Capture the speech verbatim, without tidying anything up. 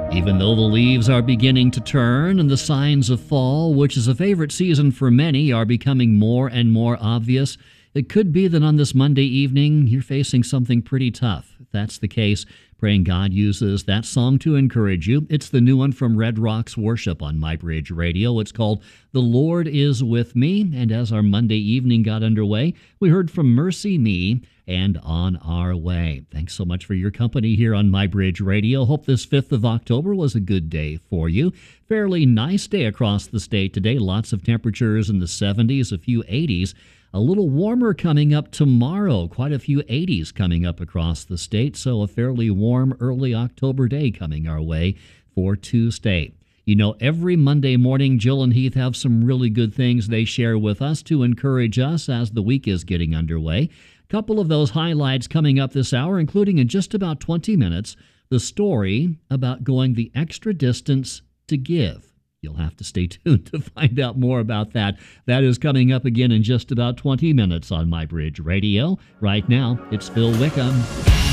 Even though the leaves are beginning to turn and the signs of fall, which is a favorite season for many, are becoming more and more obvious, it could be that on this Monday evening, you're facing something pretty tough. If that's the case, praying God uses that song to encourage you. It's the new one from Red Rocks Worship on MyBridge Radio. It's called The Lord Is With Me. And as our Monday evening got underway, we heard from Mercy Me and On Our Way. Thanks so much for your company here on MyBridge Radio. Hope this fifth of October was a good day for you. Fairly nice day across the state today. Lots of temperatures in the seventies, a few eighties. A little warmer coming up tomorrow. Quite a few eighties coming up across the state. So a fairly warm early October day coming our way for Tuesday. You know, every Monday morning, Jill and Heath have some really good things they share with us to encourage us as the week is getting underway. A couple of those highlights coming up this hour, including in just about twenty minutes, the story about going the extra distance to give. You'll have to stay tuned to find out more about that. That is coming up again in just about twenty minutes on MyBridge Radio. Right now, it's Phil Wickham.